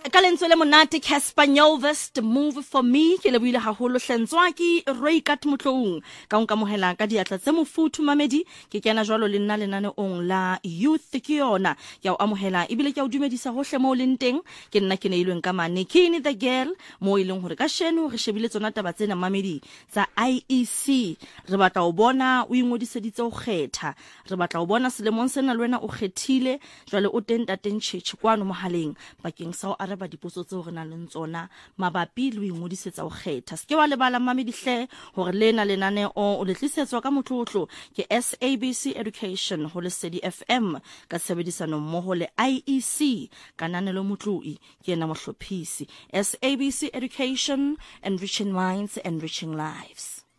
ka lentswe le monate Casper Nyovest Move for Me ke le buile haholo hlentswaki Raykat Motlong ka nka mohela ka diatla tse mofuthu mamedi ke kena jwalo le nna lenane ong la youth ke yona ya o amohela ebile ke a o dumedisa hohle mo le nteng ke nna ke neilweng ka mane Kini the girl mo ileng hore ka sheno re shebile tsona taba tsena mamedi tsa IEC re batla o bona o ingodiseditse o kgetha re batla o bona selemong sena le wena o kgethile jwale o tenta tentšhetše kwano mohaleng bakeng sa o araba dipotso tseo re nang le tsona mabapi le o ingodisetsa o kgetha se ke wa lebala mamedi hle hore lena lenane o le tlisetswa ka motlotlo ke SABC Education ho Lesedi FM ka sebedisano mmoho le IEC kananelo motloi ke ena mohlophisi SABC Education, enriching minds, enriching lives.